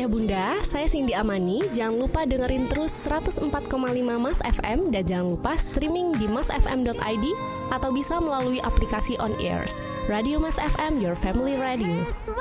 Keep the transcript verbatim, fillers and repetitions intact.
Ayah Bunda, saya Cindy Amani. Jangan lupa dengerin terus seratus empat koma lima Mas F M dan jangan lupa streaming di mas f m dot i d atau bisa melalui aplikasi On Airs. Radio Mas F M, your family radio.